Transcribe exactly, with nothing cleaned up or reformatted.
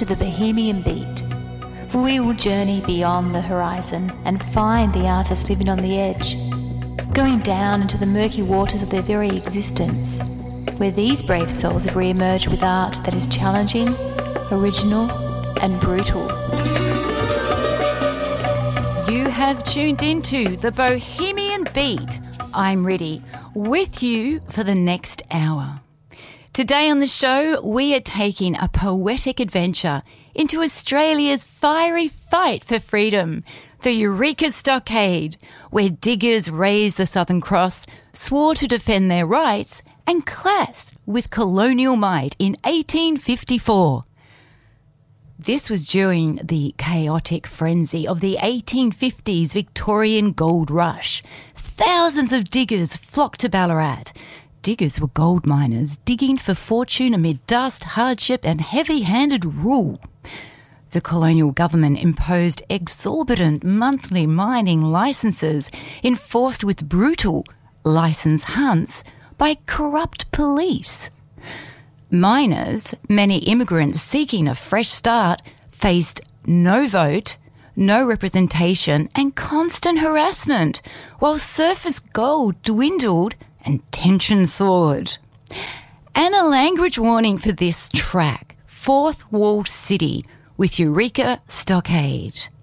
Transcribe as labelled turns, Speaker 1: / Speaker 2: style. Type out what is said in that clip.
Speaker 1: to the Bohemian Beat. We will journey beyond the horizon and find the artists living on the edge, going down into the murky waters of their very existence, where these brave souls have re-emerged with art that is challenging, original and brutal.
Speaker 2: You have tuned into the Bohemian Beat. I'm ready with you for the next hour. Today on the show, we are taking a poetic adventure into Australia's fiery fight for freedom, the Eureka Stockade, where diggers raised the Southern Cross, swore to defend their rights, and clashed with colonial might in eighteen fifty-four. This was during the chaotic frenzy of the eighteen fifties Victorian gold rush. Thousands of diggers flocked to Ballarat. Diggers were gold miners digging for fortune amid dust, hardship and heavy-handed rule. The colonial government imposed exorbitant monthly mining licences enforced with brutal licence hunts by corrupt police. Miners, many immigrants seeking a fresh start, faced no vote, no representation and constant harassment, while surface gold dwindled and tension soared. And a language warning for this track, Fourth Wall City with Eureka Stockade.